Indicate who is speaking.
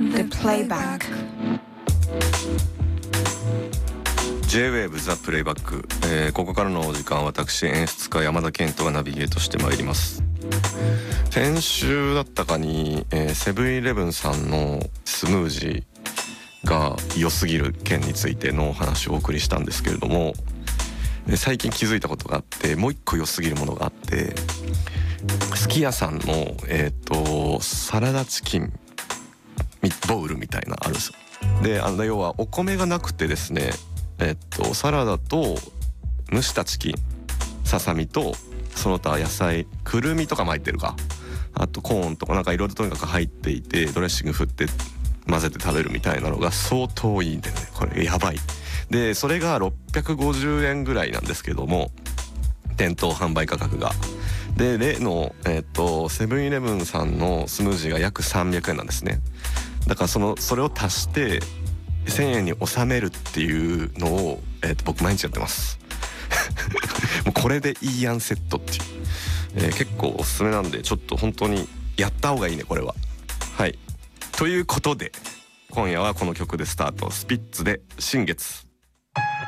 Speaker 1: The Playback
Speaker 2: J-Wave The Playback、ここからのお時間、私演出家山田健人がナビゲートしてまいります。先週だったかに、セブンイレブンさんのスムージーが良すぎる件についてのお話をお送りしたんですけれども、最近気づいたことがあって、もう一個良すぎるものがあって、すき家さんの、サラダチキンボウルみたいなあるんですよ。で、要はお米がなくてですね、サラダと蒸したチキン、ささみとその他野菜、くるみとかも入ってるか、あとコーンとかなんかいろいろとにかく入っていて、ドレッシング振って混ぜて食べるみたいなのが相当いいんでね、これやばい。でそれが650円ぐらいなんですけども、店頭販売価格が。で例のセブンイレブンさんのスムージーが約300円なんですね。だからそれを足して1000円に収めるっていうのを、僕毎日やってますもうこれでいいやんセットっていう、結構おすすめなんで、ちょっと本当にやった方がいいねこれは。はい、ということで今夜はこの曲でスタート。スピッツで新月。